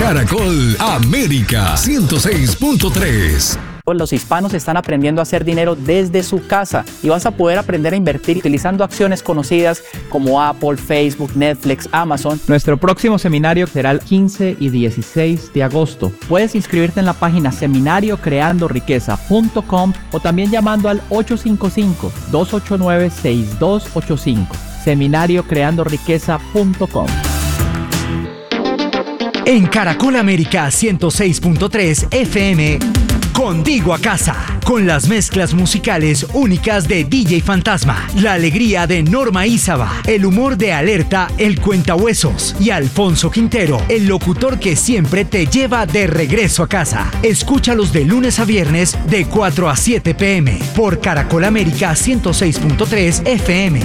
Caracol América 106.3. Los hispanos están aprendiendo a hacer dinero desde su casa y vas a poder aprender a invertir utilizando acciones conocidas como Apple, Facebook, Netflix, Amazon. Nuestro próximo seminario será el 15 y 16 de agosto. Puedes inscribirte en la página seminariocreandoriqueza.com o también llamando al 855-289-6285. Seminariocreandoriqueza.com. En Caracol América 106.3 FM, contigo a casa, con las mezclas musicales únicas de DJ Fantasma, la alegría de Norma Ízaba, el humor de Alerta, el Cuentahuesos y Alfonso Quintero, el locutor que siempre te lleva de regreso a casa. Escúchalos de lunes a viernes de 4 a 7 p.m. por Caracol América 106.3 FM.